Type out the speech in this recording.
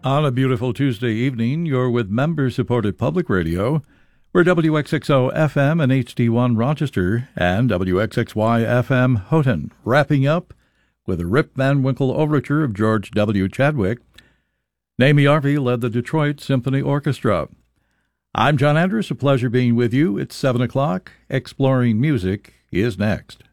On a beautiful Tuesday evening, you're with member-supported public radio. We're WXXO FM and HD1 Rochester and WXXY FM Houghton, wrapping up with a Rip Van Winkle overture of George W. Chadwick. Naomi Arvey led the Detroit Symphony Orchestra. I'm John Andrews. A pleasure being with you. It's 7 o'clock. Exploring Music is next.